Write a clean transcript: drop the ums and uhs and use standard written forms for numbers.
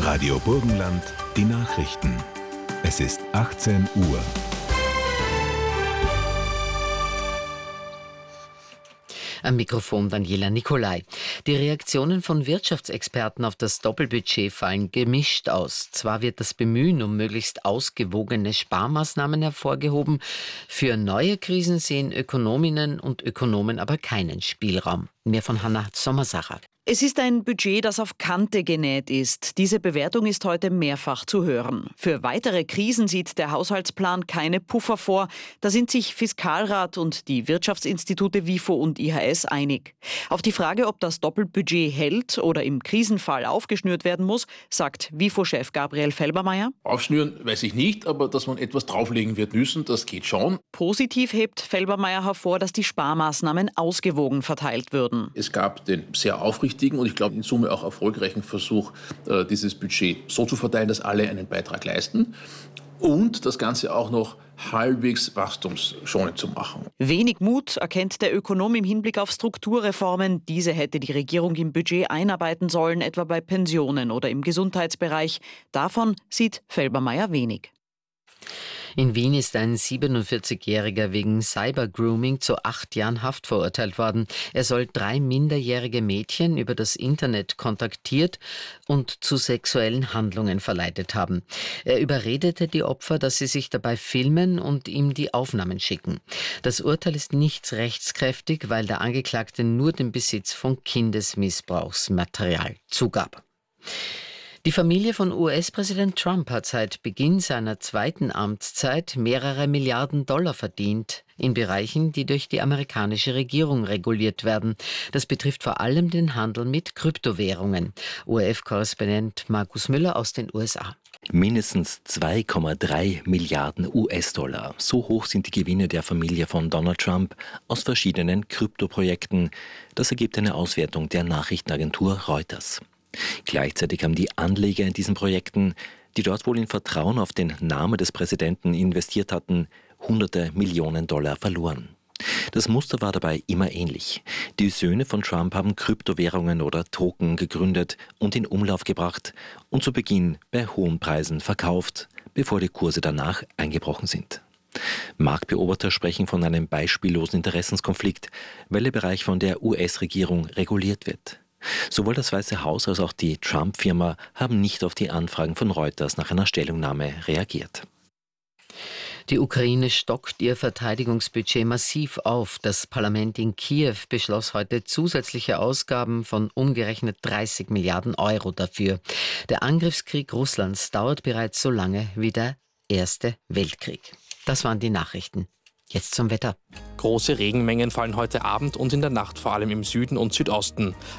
Radio Burgenland, die Nachrichten. Es ist 18 Uhr. Am Mikrofon Daniela Nicolai. Die Reaktionen von Wirtschaftsexperten auf das Doppelbudget fallen gemischt aus. Zwar wird das Bemühen um möglichst ausgewogene Sparmaßnahmen hervorgehoben, für neue Krisen sehen Ökonominnen und Ökonomen aber keinen Spielraum. Mehr von Hanna Sommersacher. Es ist ein Budget, das auf Kante genäht ist. Diese Bewertung ist heute mehrfach zu hören. Für weitere Krisen sieht der Haushaltsplan keine Puffer vor. Da sind sich Fiskalrat und die Wirtschaftsinstitute WIFO und IHS einig. Auf die Frage, ob das Doppelbudget hält oder im Krisenfall aufgeschnürt werden muss, sagt WIFO-Chef Gabriel Felbermayr: Aufschnüren weiß ich nicht, aber dass man etwas drauflegen wird müssen, das geht schon. Positiv hebt Felbermayr hervor, dass die Sparmaßnahmen ausgewogen verteilt würden. Es gab den sehr aufrichtigen und ich glaube in Summe auch erfolgreichen Versuch, dieses Budget so zu verteilen, dass alle einen Beitrag leisten und das Ganze auch noch halbwegs wachstumsschonend zu machen. Wenig Mut erkennt der Ökonom im Hinblick auf Strukturreformen. Diese hätte die Regierung im Budget einarbeiten sollen, etwa bei Pensionen oder im Gesundheitsbereich. Davon sieht Felbermayr wenig. In Wien ist ein 47-Jähriger wegen Cybergrooming zu 8 Jahren Haft verurteilt worden. Er soll 3 minderjährige Mädchen über das Internet kontaktiert und zu sexuellen Handlungen verleitet haben. Er überredete die Opfer, dass sie sich dabei filmen und ihm die Aufnahmen schicken. Das Urteil ist nicht rechtskräftig, weil der Angeklagte nur den Besitz von Kindesmissbrauchsmaterial zugab. Die Familie von US-Präsident Trump hat seit Beginn seiner zweiten Amtszeit mehrere Milliarden Dollar verdient in Bereichen, die durch die amerikanische Regierung reguliert werden. Das betrifft vor allem den Handel mit Kryptowährungen. ORF-Korrespondent Markus Müller aus den USA. Mindestens 2,3 Milliarden US-Dollar. So hoch sind die Gewinne der Familie von Donald Trump aus verschiedenen Kryptoprojekten. Das ergibt eine Auswertung der Nachrichtenagentur Reuters. Gleichzeitig haben die Anleger in diesen Projekten, die dort wohl in Vertrauen auf den Namen des Präsidenten investiert hatten, hunderte Millionen Dollar verloren. Das Muster war dabei immer ähnlich. Die Söhne von Trump haben Kryptowährungen oder Token gegründet und in Umlauf gebracht und zu Beginn bei hohen Preisen verkauft, bevor die Kurse danach eingebrochen sind. Marktbeobachter sprechen von einem beispiellosen Interessenskonflikt, weil der Bereich von der US-Regierung reguliert wird. Sowohl das Weiße Haus als auch die Trump-Firma haben nicht auf die Anfragen von Reuters nach einer Stellungnahme reagiert. Die Ukraine stockt ihr Verteidigungsbudget massiv auf. Das Parlament in Kiew beschloss heute zusätzliche Ausgaben von umgerechnet 30 Milliarden Euro dafür. Der Angriffskrieg Russlands dauert bereits so lange wie der Erste Weltkrieg. Das waren die Nachrichten. Jetzt zum Wetter. Große Regenmengen fallen heute Abend und in der Nacht vor allem im Süden und Südosten.